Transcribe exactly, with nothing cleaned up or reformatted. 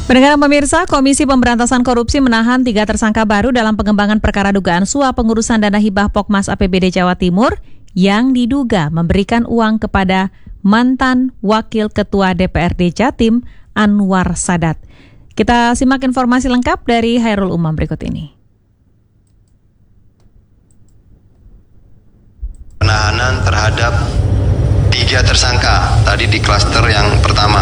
Pendengar pemirsa, Komisi Pemberantasan Korupsi menahan tiga tersangka baru dalam pengembangan perkara dugaan suap pengurusan dana hibah Pokmas A P B D Jawa Timur yang diduga memberikan uang kepada mantan Wakil Ketua D P R D Jatim Anwar Sadat. Kita simak informasi lengkap dari Hairul Umam berikut ini. Penahanan terhadap tiga tersangka tadi di klaster yang pertama.